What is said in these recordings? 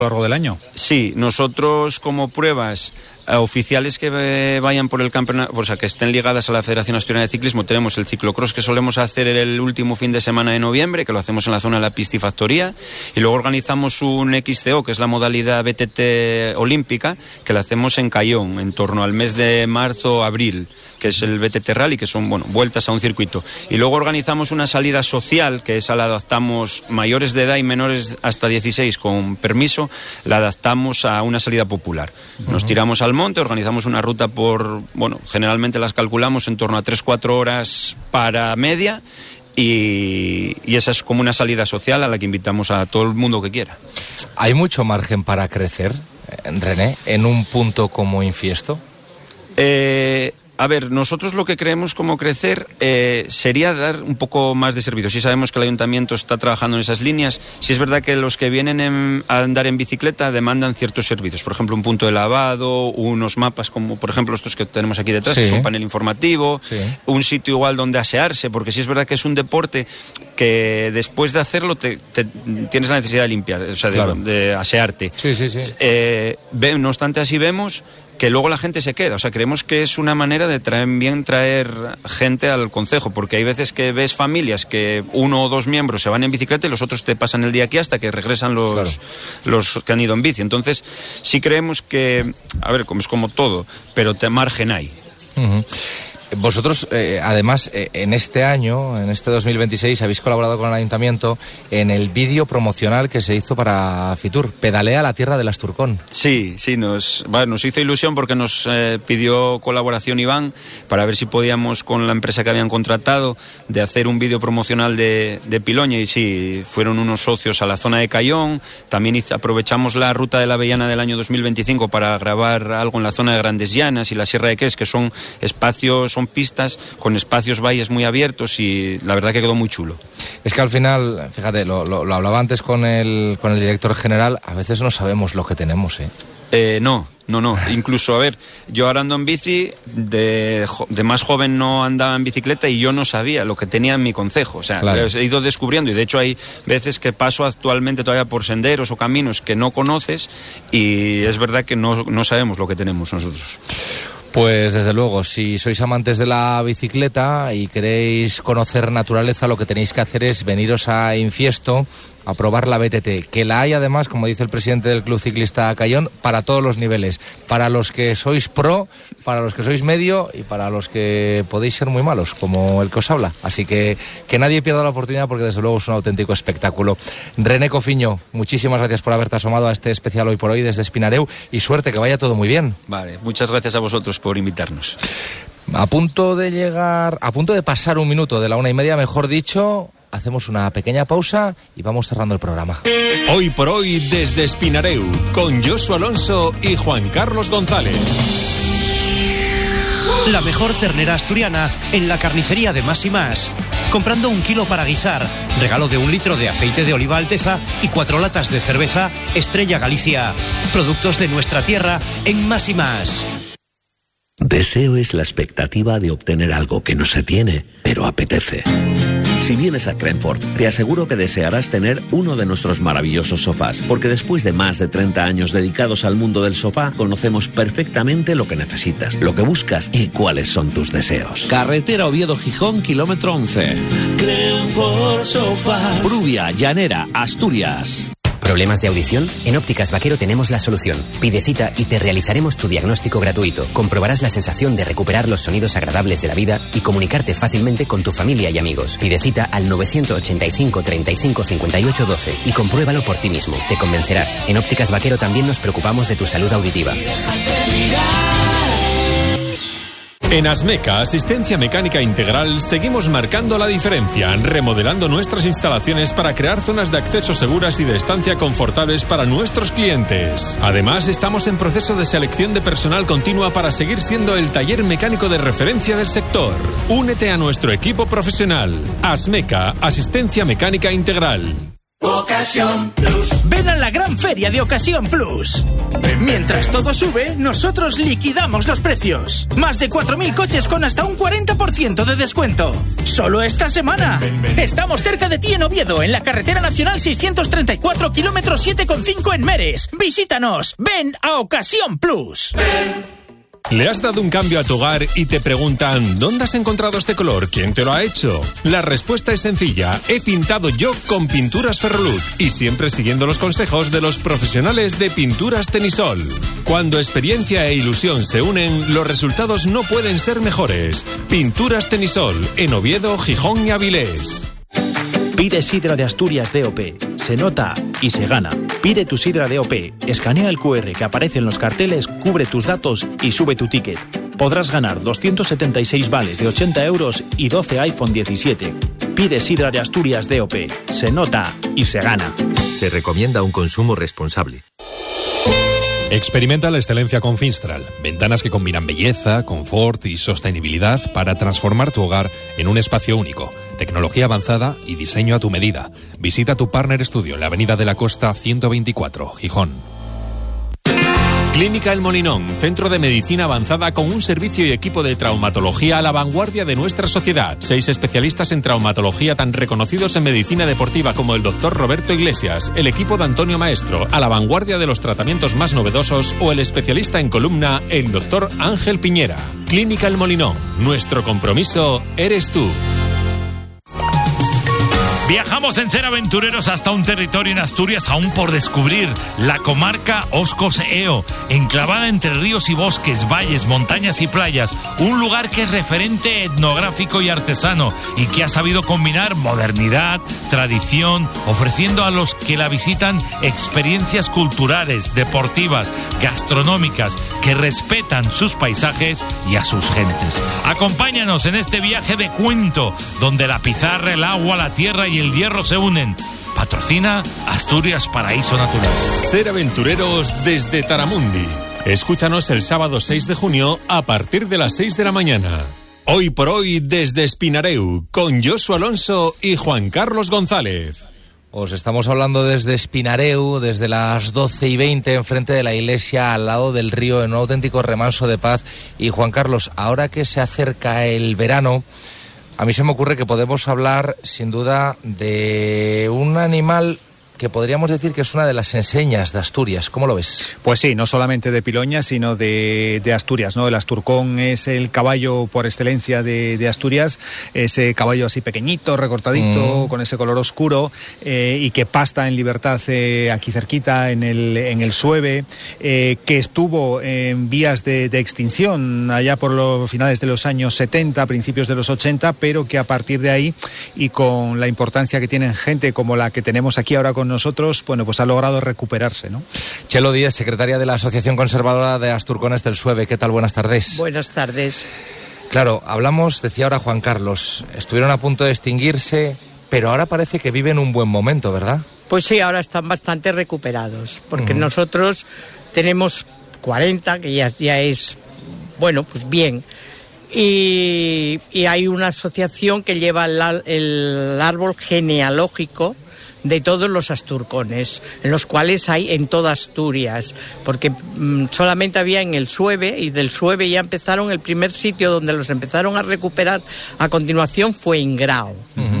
a lo largo del año. Sí, nosotros como pruebas oficiales que vayan por el campeonato, o sea, que estén ligadas a la Federación Asturiana de Ciclismo, tenemos el ciclocross que solemos hacer el último fin de semana de noviembre, que lo hacemos en la zona de la piscifactoría, y luego organizamos un XCO, que es la modalidad BTT olímpica, que la hacemos en Cayón, en torno al mes de marzo-abril, que es el BTT Rally, que son, vueltas a un circuito. Y luego organizamos una salida social, que esa la adaptamos mayores de edad y menores hasta 16 con permiso, la adaptamos a una salida popular. Nos tiramos al monte, organizamos una ruta generalmente las calculamos en torno a 3-4 horas para media, y esa es como una salida social a la que invitamos a todo el mundo que quiera. ¿Hay mucho margen para crecer, René, en un punto como Infiesto? A ver, nosotros lo que creemos como crecer sería dar un poco más de servicio. Sí sabemos que el ayuntamiento está trabajando en esas líneas. Sí es verdad que los que vienen a andar en bicicleta demandan ciertos servicios. Por ejemplo, un punto de lavado, unos mapas como por ejemplo estos que tenemos aquí detrás, que es un panel informativo, un sitio igual donde asearse, porque sí es verdad que es un deporte que después de hacerlo tienes la necesidad de limpiar, o sea, de asearte. No obstante, así vemos que luego la gente se queda. O sea, creemos que es una manera de traer gente al concejo, porque hay veces que ves familias que 1 o 2 miembros se van en bicicleta y los otros te pasan el día aquí hasta que regresan los que han ido en bici. Entonces, sí creemos que, a ver, es como todo, pero margen hay. Vosotros, además, en este año, en este 2026, habéis colaborado con el Ayuntamiento en el vídeo promocional que se hizo para Fitur, Pedalea la Tierra del Asturcón. Sí, nos hizo ilusión porque nos pidió colaboración Iván para ver si podíamos, con la empresa que habían contratado, de hacer un vídeo promocional de Piloña, y sí, fueron unos socios a la zona de Cayón. También aprovechamos la ruta de la Avellana del año 2025 para grabar algo en la zona de Grandes Llanas y la Sierra de Ques, que son espacios, son pistas con espacios, valles muy abiertos, y la verdad que quedó muy chulo. Es que al final, fíjate, lo hablaba antes con el director general, a veces no sabemos lo que tenemos, No. Incluso, a ver, yo ahora ando en bici, de más joven no andaba en bicicleta y yo no sabía lo que tenía en mi concejo. O sea, he ido descubriendo, y de hecho hay veces que paso actualmente todavía por senderos o caminos que no conoces, y es verdad que no sabemos lo que tenemos nosotros. Pues desde luego, si sois amantes de la bicicleta y queréis conocer naturaleza, lo que tenéis que hacer es veniros a Infiesto a probar la BTT, que la hay además, como dice el presidente del Club Ciclista Cayón, para todos los niveles, para los que sois pro, para los que sois medio y para los que podéis ser muy malos, como el que os habla. Así que nadie pierda la oportunidad, porque desde luego es un auténtico espectáculo. René Cofiño, muchísimas gracias por haberte asomado a este especial Hoy por Hoy desde Espinareu, y suerte, que vaya todo muy bien. Vale, muchas gracias a vosotros por invitarnos. A punto de pasar un minuto de la 1:30, mejor dicho. Hacemos una pequeña pausa y vamos cerrando el programa. Hoy por Hoy desde Espinareu, con Josu Alonso y Juan Carlos González. La mejor ternera asturiana en la carnicería de Más y Más. Comprando 1 kilo para guisar, regalo de 1 litro de aceite de oliva Alteza y 4 latas de cerveza Estrella Galicia. Productos de nuestra tierra en Más y Más. Deseo es la expectativa de obtener algo que no se tiene, pero apetece. Si vienes a Crenford, te aseguro que desearás tener uno de nuestros maravillosos sofás, porque después de más de 30 años dedicados al mundo del sofá, conocemos perfectamente lo que necesitas, lo que buscas y cuáles son tus deseos. Carretera Oviedo-Gijón, kilómetro 11. Crenford Sofás. Prubia, Llanera, Asturias. ¿Problemas de audición? En Ópticas Vaquero tenemos la solución. Pide cita y te realizaremos tu diagnóstico gratuito. Comprobarás la sensación de recuperar los sonidos agradables de la vida y comunicarte fácilmente con tu familia y amigos. Pide cita al 985 35 58 12 y compruébalo por ti mismo. Te convencerás. En Ópticas Vaquero también nos preocupamos de tu salud auditiva. En Asmeca, Asistencia Mecánica Integral, seguimos marcando la diferencia, remodelando nuestras instalaciones para crear zonas de acceso seguras y de estancia confortables para nuestros clientes. Además, estamos en proceso de selección de personal continua para seguir siendo el taller mecánico de referencia del sector. Únete a nuestro equipo profesional. Asmeca, Asistencia Mecánica Integral. Ocasión Plus. Ven a la gran feria de Ocasión Plus. Mientras todo sube, nosotros liquidamos los precios. Más de 4.000 coches con hasta un 40% de descuento. Solo esta semana. Estamos cerca de ti en Oviedo, en la carretera nacional 634, kilómetro 7,5 en Meres. Visítanos. Ven a Ocasión Plus. ¿Le has dado un cambio a tu hogar y te preguntan ¿dónde has encontrado este color? ¿Quién te lo ha hecho? La respuesta es sencilla. He pintado yo con Pinturas Ferroluz y siempre siguiendo los consejos de los profesionales de Pinturas Tenisol. Cuando experiencia e ilusión se unen, los resultados no pueden ser mejores. Pinturas Tenisol, en Oviedo, Gijón y Avilés. Pide sidra de Asturias DOP. Se nota y se gana. Pide tu sidra DOP. Escanea el QR que aparece en los carteles, cubre tus datos y sube tu ticket. Podrás ganar 276 vales de 80 euros y 12 iPhone 17. Pide sidra de Asturias DOP. Se nota y se gana. Se recomienda un consumo responsable. Experimenta la excelencia con Finstral. Ventanas que combinan belleza, confort y sostenibilidad para transformar tu hogar en un espacio único. Tecnología avanzada y diseño a tu medida. Visita tu Partner Studio en la Avenida de la Costa 124, Gijón. Clínica El Molinón, centro de medicina avanzada con un servicio y equipo de traumatología a la vanguardia de nuestra sociedad. 6 especialistas en traumatología tan reconocidos en medicina deportiva como el doctor Roberto Iglesias, el equipo de Antonio Maestro, a la vanguardia de los tratamientos más novedosos, o el especialista en columna, el doctor Ángel Piñera. Clínica El Molinón, nuestro compromiso eres tú. Viajamos en Ser Aventureros hasta un territorio en Asturias aún por descubrir, la comarca Oscos-Eo, enclavada entre ríos y bosques, valles, montañas y playas, un lugar que es referente etnográfico y artesano y que ha sabido combinar modernidad, tradición, ofreciendo a los que la visitan experiencias culturales, deportivas, gastronómicas, que respetan sus paisajes y a sus gentes. Acompáñanos en este viaje de cuento, donde la pizarra, el agua, la tierra y el hierro se unen. Patrocina Asturias Paraíso Natural. Ser Aventureros desde Taramundi. Escúchanos el sábado 6 de junio a partir de las 6 de la mañana. Hoy por hoy desde Espinareu, con Josu Alonso y Juan Carlos González. Os estamos hablando desde Espinareu, desde las 12:20, enfrente de la iglesia, al lado del río, en un auténtico remanso de paz. Y Juan Carlos, ahora que se acerca el verano, a mí se me ocurre que podemos hablar, sin duda, de un animal que podríamos decir que es una de las enseñas de Asturias. ¿Cómo lo ves? Pues sí, no solamente de Piloña, sino de Asturias, ¿no? El Asturcón es el caballo por excelencia de Asturias, ese caballo así pequeñito, recortadito, con ese color oscuro, y que pasta en libertad aquí cerquita, en el Sueve, que estuvo en vías de extinción allá por los finales de los años 70, principios de los 80, pero que a partir de ahí, y con la importancia que tienen gente como la que tenemos aquí ahora con nosotros, bueno, pues ha logrado recuperarse, ¿no? Chelo Díez, secretaria de la Asociación Conservadora de Asturcones del Sueve. ¿Qué tal? Buenas tardes. Buenas tardes. Claro, hablamos, decía ahora Juan Carlos, estuvieron a punto de extinguirse, pero ahora parece que viven un buen momento, ¿verdad? Pues sí, ahora están bastante recuperados, porque nosotros tenemos 40, que ya es, bueno, pues bien. Y hay una asociación que lleva el árbol genealógico de todos los asturcones, en los cuales hay en toda Asturias, porque solamente había en el Sueve, y del Sueve ya empezaron, el primer sitio donde los empezaron a recuperar a continuación fue Ingrao.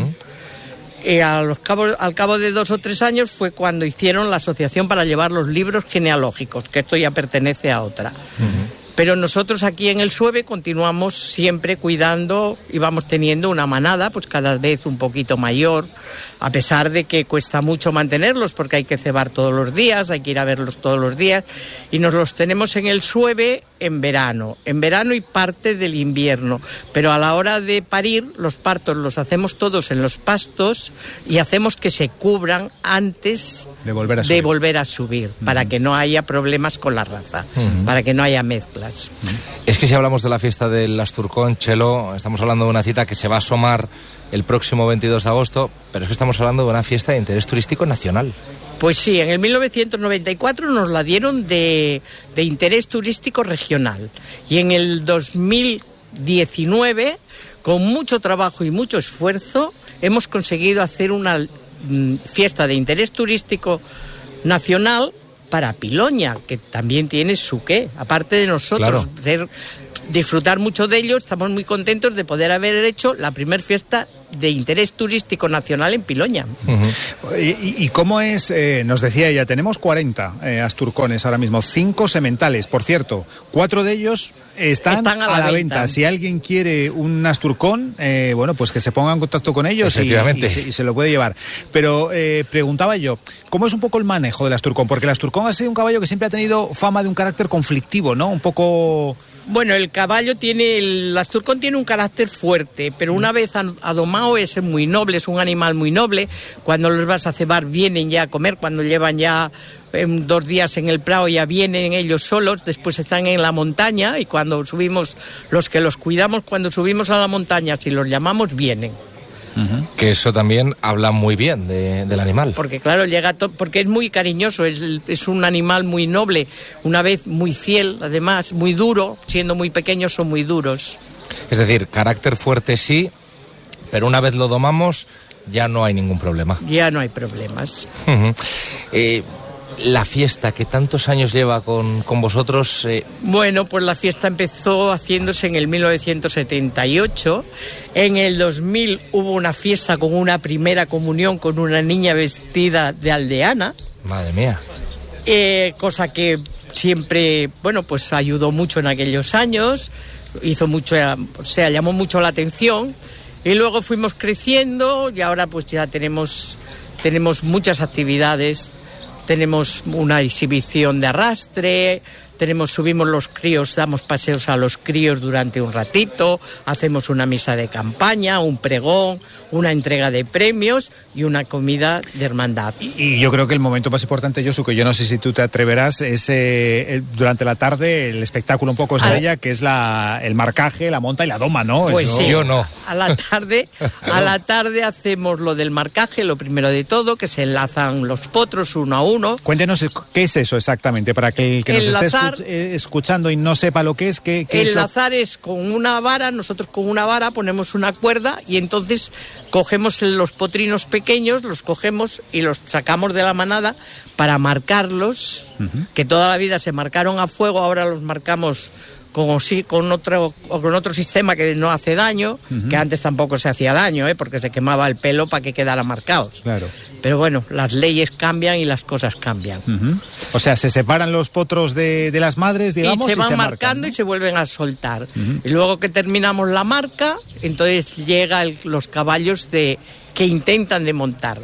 Al cabo de 2 o 3 años fue cuando hicieron la asociación para llevar los libros genealógicos, que esto ya pertenece a otra. Pero nosotros aquí en el Sueve continuamos siempre cuidando y vamos teniendo una manada, pues cada vez un poquito mayor, a pesar de que cuesta mucho mantenerlos porque hay que cebar todos los días, hay que ir a verlos todos los días, y nos los tenemos en el Sueve en verano y parte del invierno, pero a la hora de parir los partos los hacemos todos en los pastos y hacemos que se cubran antes de volver a subir para que no haya problemas con la raza, para que no haya mezclas. Es que si hablamos de la fiesta del Asturcón, Chelo, estamos hablando de una cita que se va a asomar el próximo 22 de agosto, pero es que estamos hablando de una fiesta de interés turístico nacional. Pues sí, en el 1994 nos la dieron de interés turístico regional, y en el 2019, con mucho trabajo y mucho esfuerzo, hemos conseguido hacer una fiesta de interés turístico nacional para Piloña, que también tiene su qué, aparte de nosotros, disfrutar mucho de ello. Estamos muy contentos de poder haber hecho la primer fiesta de interés turístico nacional en Piloña. ¿Y cómo es? Nos decía ella, tenemos 40 asturcones ahora mismo, 5 sementales, por cierto, 4 de ellos están a la venta. Si alguien quiere un asturcón, bueno, pues que se ponga en contacto con ellos y se lo puede llevar. Pero preguntaba yo, ¿cómo es un poco el manejo del asturcón? Porque el asturcón ha sido un caballo que siempre ha tenido fama de un carácter conflictivo, ¿no? Un poco... Bueno, el caballo el asturcón tiene un carácter fuerte, pero una vez adomado es muy noble, es un animal muy noble. Cuando los vas a cebar vienen ya a comer, cuando llevan ya 2 días en el prado ya vienen ellos solos, después están en la montaña y cuando subimos, los que los cuidamos, cuando subimos a la montaña, si los llamamos, vienen. Que eso también habla muy bien del animal. Porque claro, porque es muy cariñoso, es un animal muy noble, una vez muy fiel, además, muy duro, siendo muy pequeños son muy duros. Es decir, carácter fuerte sí, pero una vez lo domamos ya no hay ningún problema. Ya no hay problemas. La fiesta que tantos años lleva con vosotros... Bueno, pues la fiesta empezó haciéndose en el 1978. En el 2000 hubo una fiesta con una primera comunión con una niña vestida de aldeana. Madre mía. Cosa que siempre, bueno, pues ayudó mucho en aquellos años. Hizo mucho, o sea, llamó mucho la atención. Y luego fuimos creciendo y ahora pues ya tenemos muchas actividades. Tenemos una exhibición de arrastre, subimos los críos, damos paseos a los críos durante un ratito, hacemos una misa de campaña, un pregón, una entrega de premios y una comida de hermandad. Y yo creo que el momento más importante, Josu, que yo no sé si tú te atreverás, es durante la tarde el espectáculo un poco estrella, que es el marcaje, la monta y la doma, ¿no? Pues eso... sí, yo no. A la tarde hacemos lo del marcaje, lo primero de todo, que se enlazan los potros uno a uno. Cuéntenos qué es eso exactamente, para que el que nos esté escuchando y no sepa lo que es, ¿qué es enlazar es con una vara, nosotros con una vara ponemos una cuerda y entonces cogemos los potrinos pequeños, los cogemos y los sacamos de la manada para marcarlos, que toda la vida se marcaron a fuego, ahora los marcamos con otro sistema que no hace daño, que antes tampoco se hacía daño, porque se quemaba el pelo para que quedara marcados. Claro. Pero bueno, las leyes cambian y las cosas cambian. O sea, se separan los potros de las madres, digamos, y se van marcando marcan, ¿no? Y se vuelven a soltar. Y luego que terminamos la marca, entonces llegan los caballos que intentan de montar.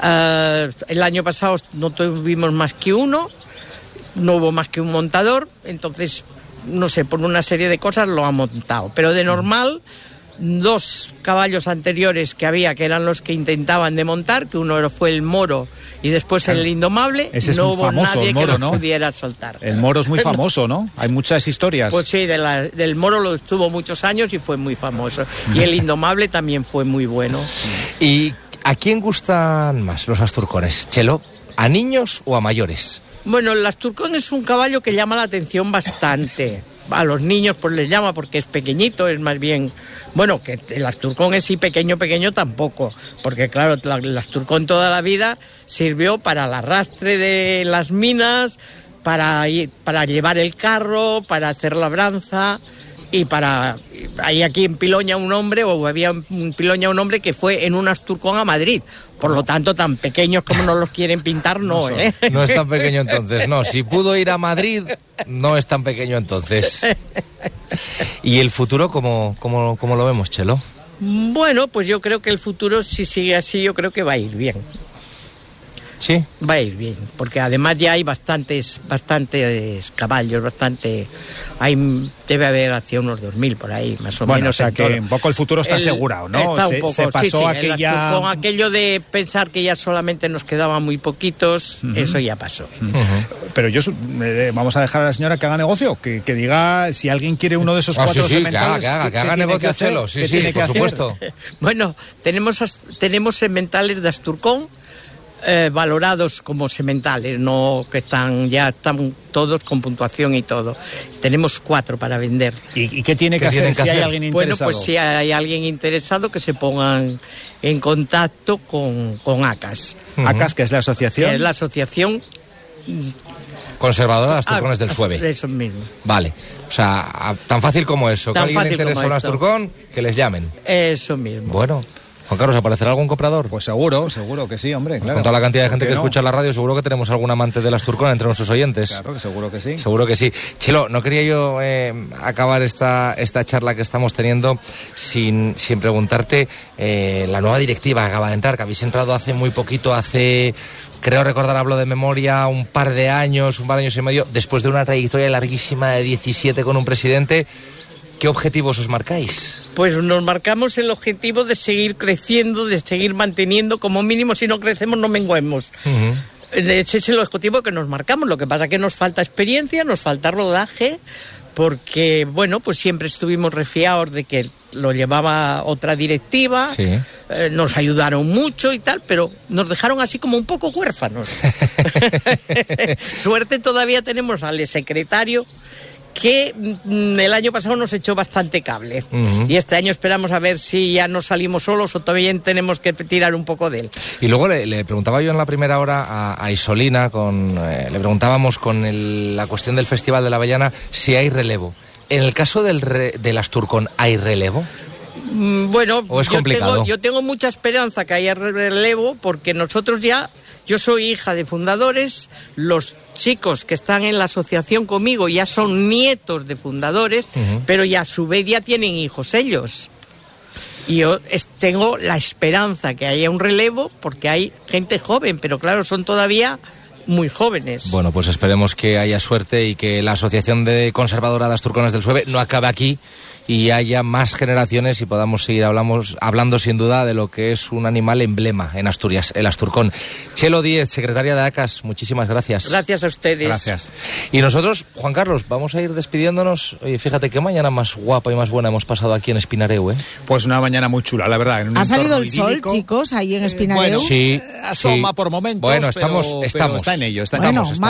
El año pasado no tuvimos más que uno, no hubo más que un montador, entonces... no sé, por una serie de cosas lo ha montado. Pero de normal, 2 caballos anteriores que había, que eran los que intentaban de montar, que uno fue el Moro y después el Indomable, no hubo nadie que los pudiera soltar. El Moro es muy famoso, ¿no? Hay muchas historias. Pues sí, del Moro lo estuvo muchos años y fue muy famoso. Y el Indomable también fue muy bueno. ¿Y a quién gustan más los asturcones, Chelo? ¿A niños o a mayores? Bueno, el asturcón es un caballo que llama la atención bastante. A los niños pues les llama porque es pequeñito, es más bien... Bueno, que el asturcón es sí pequeño tampoco, porque claro, el asturcón toda la vida sirvió para el arrastre de las minas, para llevar el carro, para hacer labranza... Y hay aquí en Piloña había en Piloña un hombre que fue en un asturcón a Madrid. Por lo tanto, tan pequeños como nos los quieren pintar, no, ¿eh? No es tan pequeño entonces, no. Si pudo ir a Madrid, no es tan pequeño entonces. ¿Y el futuro cómo lo vemos, Chelo? Bueno, pues yo creo que el futuro, si sigue así, yo creo que va a ir bien. Sí. Va a ir bien, porque además ya hay bastantes caballos, debe haber hacia unos 2.000 por ahí, más o menos. O sea que un poco el futuro está asegurado, ¿no? Se pasó con aquello de pensar que ya solamente nos quedaban muy poquitos, eso ya pasó. Pero vamos a dejar a la señora que haga negocio, que diga si alguien quiere uno de esos 4 sementales. Que haga negocio, Chelo, sí, por supuesto. Bueno, tenemos sementales de asturcón, valorados como sementales, no que ya están todos con puntuación y todo. Tenemos 4 para vender. ¿Y qué tiene que hacer si hay alguien interesado? Bueno, pues si hay alguien interesado, que se pongan en contacto con ACAS. ACAS, que es la asociación. Que es la asociación conservadora de Asturcones del Sueve. Eso mismo. Vale. O sea, tan fácil como eso. Que alguien le interesa un Asturcón, que les llamen. Eso mismo. Bueno. Juan Carlos, ¿aparecerá algún comprador? Pues seguro que sí, hombre, claro. Con toda la cantidad de gente que escucha la radio, seguro que tenemos algún amante del Asturcón entre nuestros oyentes. Claro, que seguro que sí. Seguro que sí. Chelo, no quería yo acabar esta charla que estamos teniendo sin preguntarte la nueva directiva que acaba de entrar, que habéis entrado hace muy poquito, creo recordar, hablo de memoria, un par de años y medio, después de una trayectoria larguísima de 17 con un presidente. ¿Qué objetivos os marcáis? Pues nos marcamos el objetivo de seguir creciendo, de seguir manteniendo, como mínimo, si no crecemos no menguemos. Ese es el objetivo que nos marcamos. Lo que pasa es que nos falta experiencia, nos falta rodaje, porque, bueno, pues siempre estuvimos refiados de que lo llevaba otra directiva, sí. Nos ayudaron mucho y tal, pero nos dejaron así como un poco huérfanos. Suerte todavía tenemos al secretario, que el año pasado nos echó bastante cable. Y este año esperamos a ver si ya no salimos solos o todavía tenemos que tirar un poco de él. Y luego le preguntaba yo en la primera hora a Isolina, le preguntábamos con la cuestión del Festival de la Avellana si hay relevo. En el caso del Asturcón, ¿hay relevo? Bueno, ¿o es complicado? Yo tengo mucha esperanza que haya relevo, porque nosotros yo soy hija de fundadores, los chicos que están en la asociación conmigo ya son nietos de fundadores, pero ya a su vez ya tienen hijos ellos. Y yo tengo la esperanza que haya un relevo, porque hay gente joven, pero claro, son todavía muy jóvenes. Bueno, pues esperemos que haya suerte y que la Asociación Conservadora de Asturcones del Sueve no acabe aquí y haya más generaciones y podamos seguir hablando sin duda de lo que es un animal emblema en Asturias, el Asturcón. Chelo Díez, secretaria de ACAS, muchísimas gracias. Gracias a ustedes. Gracias. Y nosotros, Juan Carlos, vamos a ir despidiéndonos. Oye, fíjate qué mañana más guapa y más buena hemos pasado aquí en Espinareu, ¿eh? Pues una mañana muy chula, la verdad. ¿Ha salido el sol, chicos, ahí en Espinareu? Bueno, sí. Asoma por momentos, bueno, estamos. Pero está en ello. Estamos,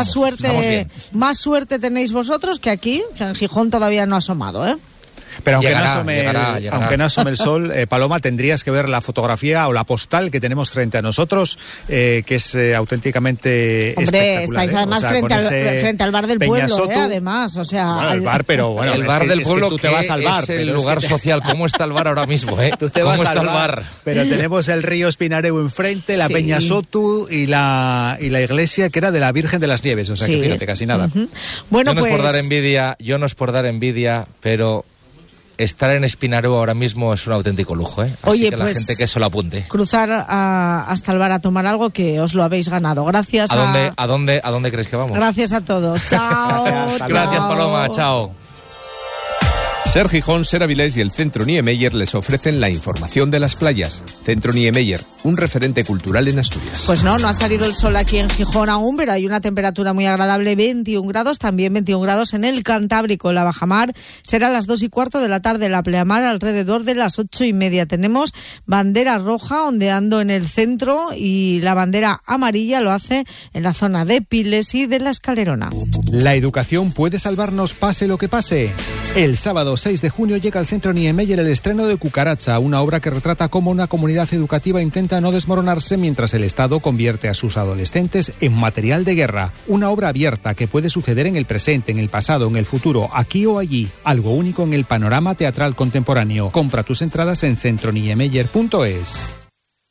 más suerte tenéis vosotros que aquí, que en Gijón todavía no ha asomado, ¿eh? Pero aunque no asome el sol, Paloma, tendrías que ver la fotografía o la postal que tenemos frente a nosotros, que es auténticamente espectacular. Estáis además frente al bar del pueblo, además. O sea, bueno, el bar, pero bueno, el bar del pueblo, que tú te vas al bar, es el lugar social. ¿Cómo está el bar ahora mismo? Tú te vas al bar. Pero tenemos el río Espinareu enfrente, la Peña Sotu y la iglesia que era de la Virgen de las Nieves. O sea, que fíjate, casi nada. Bueno, yo no es por dar envidia, pero estar en Espinareu ahora mismo es un auténtico lujo, ¿eh? Así Oye, que la gente que se lo apunte. Cruzar hasta el bar a tomar algo, que os lo habéis ganado. Gracias. ¿A dónde crees que vamos? Gracias a todos. Chao. Gracias, Paloma. Chao. Ser Gijón, Ser Avilés y el Centro Niemeyer les ofrecen la información de las playas. Centro Niemeyer, un referente cultural en Asturias. Pues no ha salido el sol aquí en Gijón aún, pero hay una temperatura muy agradable, 21 grados, también 21 grados en el Cantábrico. La bajamar será a las 2:15 de la tarde, la pleamar alrededor de las 8:30. Tenemos bandera roja ondeando en el centro y la bandera amarilla lo hace en la zona de Piles y de la Escalerona. La educación puede salvarnos pase lo que pase. El sábado 6 de junio llega al Centro Niemeyer el estreno de Cucaracha, una obra que retrata cómo una comunidad educativa intenta no desmoronarse mientras el Estado convierte a sus adolescentes en material de guerra. Una obra abierta que puede suceder en el presente, en el pasado, en el futuro, aquí o allí. Algo único en el panorama teatral contemporáneo. Compra tus entradas en centroniemeyer.es.